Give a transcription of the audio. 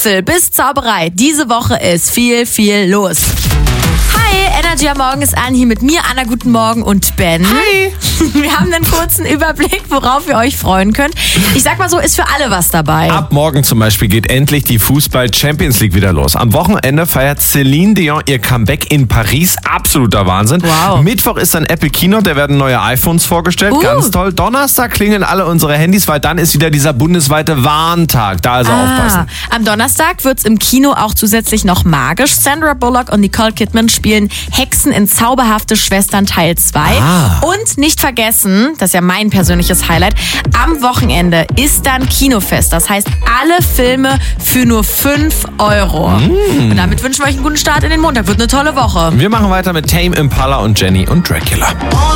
Gipfel bis Zauberei. Diese Woche ist viel, viel los. Hi, Energy am Morgen ist an, hier mit mir, Anna, guten Morgen, und Ben. Hi. Wir haben einen kurzen Überblick, worauf ihr euch freuen könnt. Ich sag mal so, ist für alle was dabei. Ab morgen zum Beispiel geht endlich die Fußball-Champions League wieder los. Am Wochenende feiert Céline Dion ihr Comeback in Paris. Absoluter Wahnsinn. Wow. Mittwoch ist dann Apple Keynote, da werden neue iPhones vorgestellt. Ganz toll. Donnerstag klingeln alle unsere Handys, weil dann ist wieder dieser bundesweite Warntag. Da also aufpassen. Am Donnerstag wird's im Kino auch zusätzlich noch magisch. Sandra Bullock und Nicole Kidman spielen Hexen in Zauberhafte Schwestern Teil 2. Und nicht vergessen, das ist ja mein persönliches Highlight, am Wochenende ist dann Kinofest. Das heißt, alle Filme für nur 5 Euro. Und damit wünschen wir euch einen guten Start in den Montag. Wird eine tolle Woche. Wir machen weiter mit Tame Impala und Jenny und Dracula.